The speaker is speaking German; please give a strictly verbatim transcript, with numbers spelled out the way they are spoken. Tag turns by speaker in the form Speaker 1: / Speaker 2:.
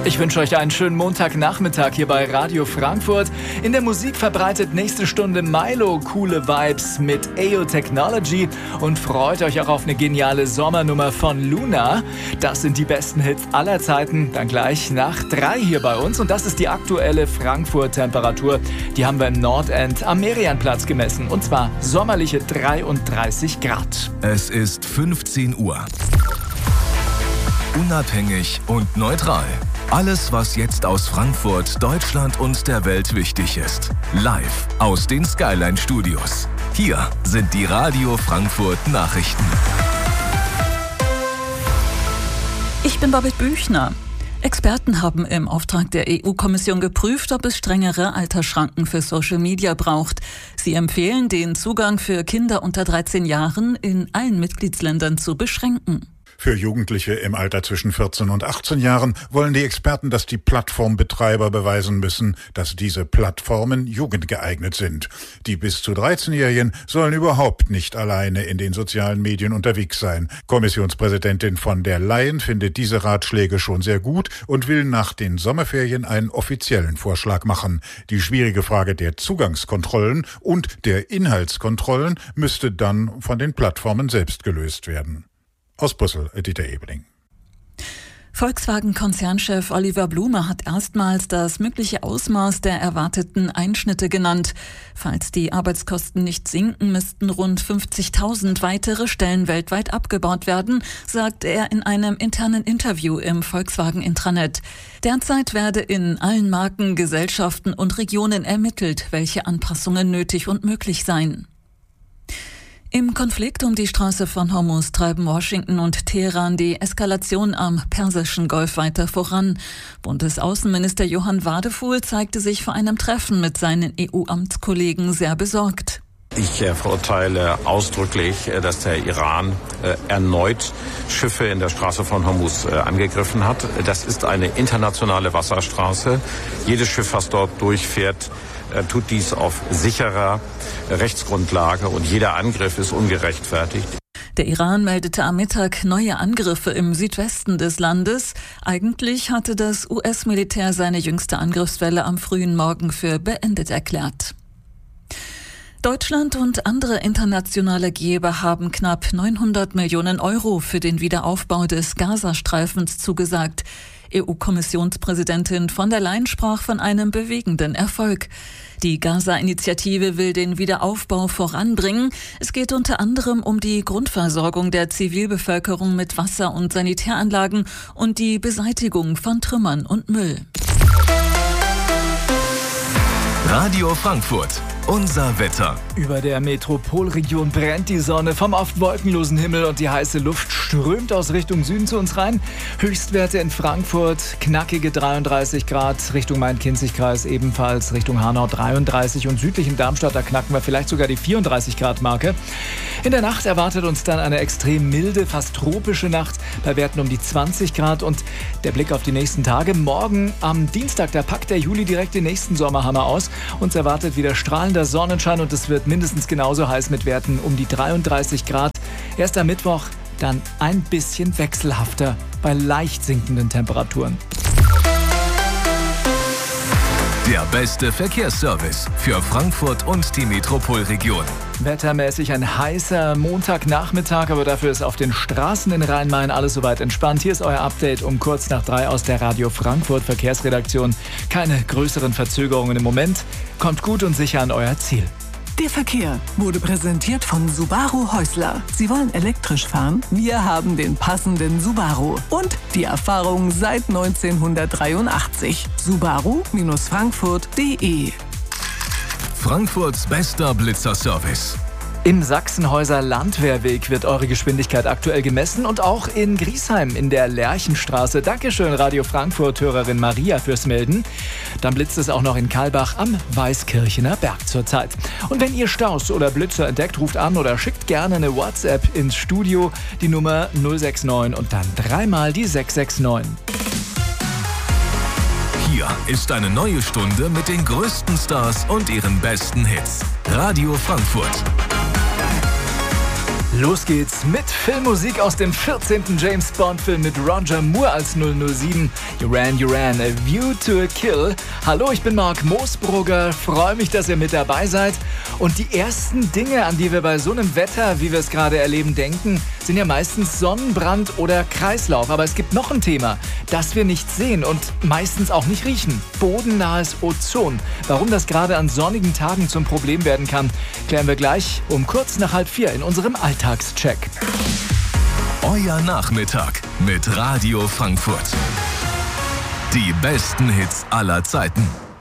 Speaker 1: Ich wünsche euch einen schönen Montagnachmittag hier bei Radio Frankfurt. In der Musik verbreitet nächste Stunde Milo coole Vibes mit A O Technology und freut euch auch auf eine geniale Sommernummer von Luna. Das sind die besten Hits aller Zeiten, dann gleich nach drei hier bei uns. Und das ist die aktuelle Frankfurt-Temperatur. Die haben wir im Nordend am Merianplatz gemessen. Und zwar sommerliche dreiunddreißig Grad.
Speaker 2: Es ist fünfzehn Uhr. Unabhängig und neutral. Alles, was jetzt aus Frankfurt, Deutschland und der Welt wichtig ist. Live aus den Skyline Studios. Hier sind die Radio Frankfurt Nachrichten.
Speaker 3: Ich bin Babette Büchner. Experten haben im Auftrag der E U-Kommission geprüft, ob es strengere Altersschranken für Social Media braucht. Sie empfehlen, den Zugang für Kinder unter dreizehn Jahren in allen Mitgliedsländern zu beschränken.
Speaker 4: Für Jugendliche im Alter zwischen vierzehn und achtzehn Jahren wollen die Experten, dass die Plattformbetreiber beweisen müssen, dass diese Plattformen jugendgeeignet sind. Die bis zu dreizehnjährigen sollen überhaupt nicht alleine in den sozialen Medien unterwegs sein. Kommissionspräsidentin von der Leyen findet diese Ratschläge schon sehr gut und will nach den Sommerferien einen offiziellen Vorschlag machen. Die schwierige Frage der Zugangskontrollen und der Inhaltskontrollen müsste dann von den Plattformen selbst gelöst werden. Aus Brüssel, Dieter Ebeling.
Speaker 3: Volkswagen-Konzernchef Oliver Blume hat erstmals das mögliche Ausmaß der erwarteten Einschnitte genannt. Falls die Arbeitskosten nicht sinken, müssten rund fünfzigtausend weitere Stellen weltweit abgebaut werden, sagt er in einem internen Interview im Volkswagen-Intranet. Derzeit werde in allen Marken, Gesellschaften und Regionen ermittelt, welche Anpassungen nötig und möglich seien. Im Konflikt um die Straße von Hormuz treiben Washington und Teheran die Eskalation am Persischen Golf weiter voran. Bundesaußenminister Johann Wadefuhl zeigte sich vor einem Treffen mit seinen E U-Amtskollegen sehr besorgt.
Speaker 5: Ich äh, verurteile ausdrücklich, äh, dass der Iran äh, erneut Schiffe in der Straße von Hormuz äh, angegriffen hat. Das ist eine internationale Wasserstraße. Jedes Schiff, was dort durchfährt, äh, tut dies auf sicherer Rechtsgrundlage und jeder Angriff ist ungerechtfertigt.
Speaker 3: Der Iran meldete am Mittag neue Angriffe im Südwesten des Landes. Eigentlich hatte das U S-Militär seine jüngste Angriffswelle am frühen Morgen für beendet erklärt. Deutschland und andere internationale Geber haben knapp neunhundert Millionen Euro für den Wiederaufbau des Gazastreifens zugesagt. E U-Kommissionspräsidentin von der Leyen sprach von einem bewegenden Erfolg. Die Gaza-Initiative will den Wiederaufbau voranbringen. Es geht unter anderem um die Grundversorgung der Zivilbevölkerung mit Wasser- und Sanitäranlagen und die Beseitigung von Trümmern und Müll.
Speaker 2: Radio Frankfurt. Unser Wetter.
Speaker 1: Über der Metropolregion brennt die Sonne vom oft wolkenlosen Himmel und die heiße Luft strömt aus Richtung Süden zu uns rein. Höchstwerte in Frankfurt, knackige dreiunddreißig Grad, Richtung Main-Kinzig-Kreis ebenfalls, Richtung Hanau dreiunddreißig und südlich in Darmstadt, da knacken wir vielleicht sogar die vierunddreißig Grad Marke. In der Nacht erwartet uns dann eine extrem milde, fast tropische Nacht bei Werten um die zwanzig Grad und der Blick auf die nächsten Tage. Morgen am Dienstag, da packt der Juli direkt den nächsten Sommerhammer aus. Uns erwartet wieder strahlender Sonnenschein und es wird mindestens genauso heiß mit Werten um die dreiunddreißig Grad. Erst am Mittwoch dann ein bisschen wechselhafter bei leicht sinkenden Temperaturen.
Speaker 2: Der beste Verkehrsservice für Frankfurt und die Metropolregion.
Speaker 1: Wettermäßig ein heißer Montagnachmittag, aber dafür ist auf den Straßen in Rhein-Main alles soweit entspannt. Hier ist euer Update um kurz nach drei aus der Radio Frankfurt Verkehrsredaktion. Keine größeren Verzögerungen im Moment. Kommt gut und sicher an euer Ziel.
Speaker 6: Der Verkehr wurde präsentiert von Subaru Häusler. Sie wollen elektrisch fahren? Wir haben den passenden Subaru. Und die Erfahrung seit neunzehnhundertdreiundachtzig. Subaru Frankfurt punkt de.
Speaker 2: Frankfurts bester Blitzerservice.
Speaker 1: Im Sachsenhäuser Landwehrweg wird eure Geschwindigkeit aktuell gemessen und auch in Griesheim in der Lerchenstraße. Dankeschön, Radio Frankfurt-Hörerin Maria, fürs Melden. Dann blitzt es auch noch in Kalbach am Weißkirchener Berg zurzeit. Und wenn ihr Staus oder Blitzer entdeckt, ruft an oder schickt gerne eine WhatsApp ins Studio. Die Nummer null sechs neun und dann dreimal die sechs sechs neun.
Speaker 2: Hier ist eine neue Stunde mit den größten Stars und ihren besten Hits. Radio Frankfurt.
Speaker 1: Los geht's mit Filmmusik aus dem vierzehnten James Bond-Film mit Roger Moore als null null sieben. You ran, you ran, a view to a kill. Hallo, ich bin Marc Moosbrugger, freue mich, dass ihr mit dabei seid. Und die ersten Dinge, an die wir bei so einem Wetter, wie wir es gerade erleben, denken, sind ja meistens Sonnenbrand oder Kreislauf. Aber es gibt noch ein Thema, das wir nicht sehen und meistens auch nicht riechen. Bodennahes Ozon. Warum das gerade an sonnigen Tagen zum Problem werden kann, klären wir gleich um kurz nach halb vier in unserem Alltagscheck.
Speaker 2: Euer Nachmittag mit Radio Frankfurt. Die besten Hits aller Zeiten.